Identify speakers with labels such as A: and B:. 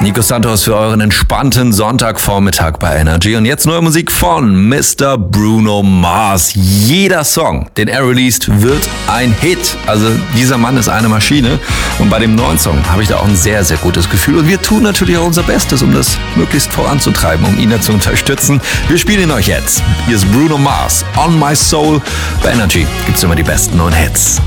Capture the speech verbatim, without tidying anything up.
A: Nico Santos für euren entspannten Sonntagvormittag bei Energy. Und jetzt neue Musik von Mister Bruno Mars. Jeder Song, den er released, wird ein Hit. Also dieser Mann ist eine Maschine. Und bei dem neuen Song habe ich da auch ein sehr, sehr gutes Gefühl. Und wir tun natürlich auch unser Bestes, um das möglichst voranzutreiben, um ihn da zu unterstützen. Wir spielen ihn euch jetzt. Hier ist Bruno Mars, On My Soul. Bei Energy gibt es immer die besten neuen Hits.